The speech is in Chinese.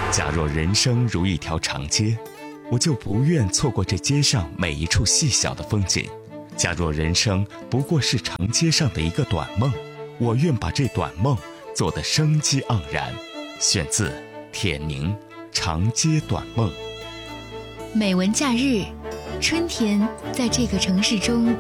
假若人生如一条长街，我就不愿错过这街上每一处细小的风景。假若人生不过是长街上的一个短梦，我愿把这短梦做得生机盎然。选自铁凝《长街短梦》。 美文假日，春天在这个城市中